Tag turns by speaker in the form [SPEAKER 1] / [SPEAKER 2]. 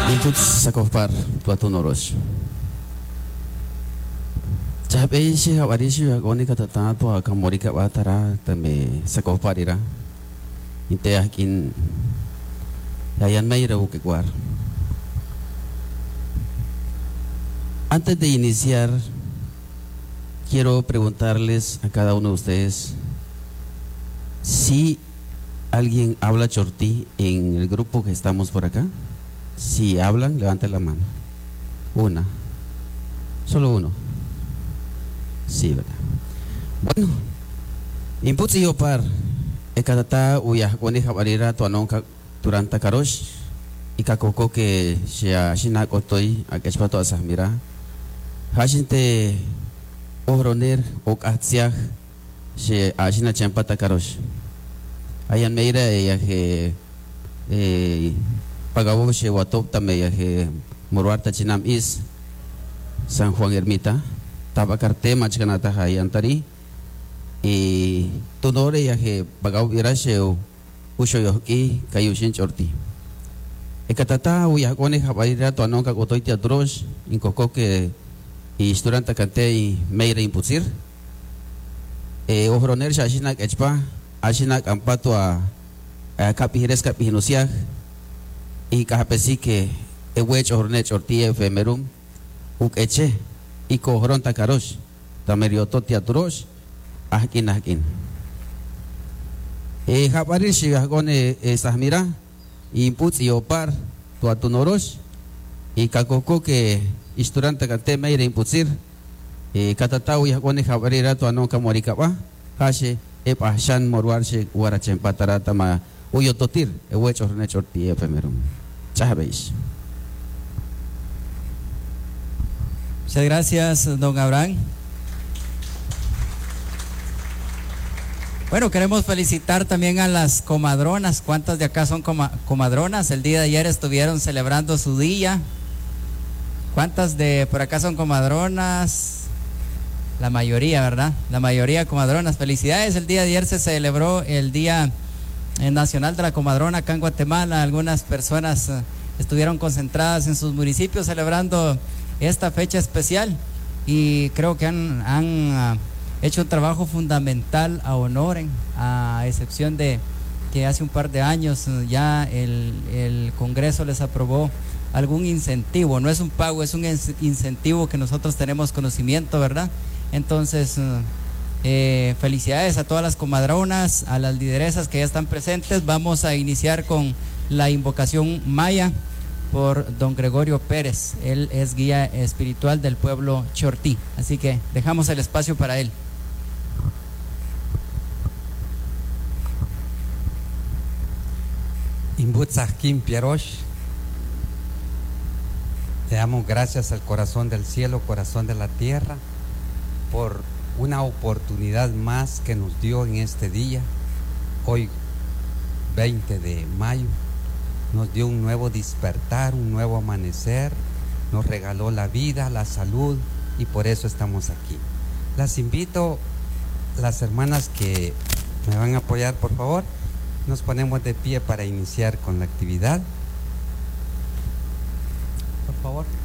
[SPEAKER 1] Input sa kopar tuatu noros. Cabe si hawari si agoni kata tu akamori ka batara tame sa koparira. Inte akin yayan may raw kekwar. Antes de iniciar, quiero preguntarles a cada uno de ustedes si alguien habla chortí en el grupo que estamos por acá. Si hablan, levanten la mano. Una. Solo uno. Sí, ¿verdad? Bueno, input si par ekatata uyah koni habarira tuanong turanta karosh ikakoko que sea shina kotoi akespato asahmira hashinte ohroner ok atsiah she ashina chempata karosh ayan meira ya que pagabo she watop tame ya que morwarta chinam is San Juan Ermita tabakarte machkanata hayantari y tunore ya que pagabo irasheo usho yoki kayushin chorti ekatata uyah kone habarira tuanong kakotoi teatros inkoko que y estudiante cante y meira impulsir ohroner shashinak echpa ashinak ampato a kapihires kapihinusiak y kahapesi que ewech ohroner chorti efemerum uk eche y kohron takarosh tamerioto teatros ahkin haparir shigagone sahmira inputs y opar tuatunoros y kakoko que estudiante cante meira impulsir katatau ya kone habarira tuanong kamorikaba hashe epashan morwarse warachempatara tama uyototir ewech ohroner chorti efemerum chahabeis.
[SPEAKER 2] Muchas gracias, don Abraham. Bueno, queremos felicitar también a las comadronas. ¿Cuántas de acá son comadronas? El día de ayer estuvieron celebrando su día. ¿Cuántas de por acá son comadronas? La mayoría, ¿verdad? La mayoría comadronas. Felicidades. El día de ayer se celebró el Día Nacional de la Comadrona acá en Guatemala. Algunas personas estuvieron concentradas en sus municipios celebrando esta fecha especial y creo que han hecho un trabajo fundamental a honoren, a excepción de que hace un par de años ya el Congreso les aprobó algún incentivo, no es un pago, es un incentivo que nosotros tenemos conocimiento, ¿verdad? Entonces, felicidades a todas las comadronas, a las lideresas que ya están presentes. Vamos a iniciar con la invocación maya por don Gregorio Pérez. Él es guía espiritual del pueblo chortí, así que dejamos el espacio para él.
[SPEAKER 3] Imbutzahkim Pierosh, le damos gracias al corazón del cielo, corazón de la tierra, por una oportunidad más que nos dio en este día, hoy 20 de mayo. Nos dio un nuevo despertar, un nuevo amanecer, nos regaló la vida, la salud y por eso estamos aquí. Las invito, las hermanas que me van a apoyar, por favor, nos ponemos de pie para iniciar con la actividad. Por favor.